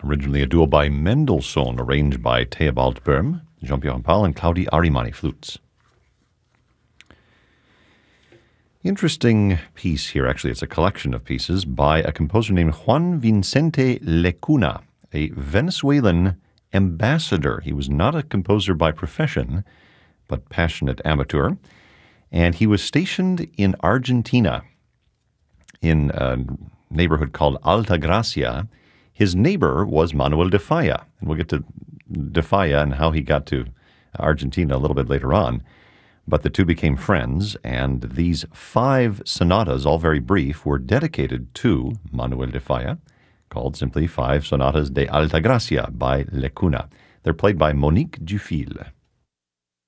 originally a duo by Mendelssohn, arranged by Theobald Böhm, Jean-Pierre Rampal, and Claudio Arimani flutes. Interesting piece here. Actually, it's a collection of pieces by a composer named Juan Vicente Lecuna, a Venezuelan ambassador. He was not a composer by profession, but passionate amateur. And he was stationed in Argentina in a neighborhood called Alta Gracia. His neighbor was Manuel de Falla. And we'll get to de Falla and how he got to Argentina a little bit later on. But the two became friends, and these 5 sonatas, all very brief, were dedicated to Manuel de Falla, called simply 5 Sonatas de Alta Gracia by Lecuna. They're played by Monique Dufil.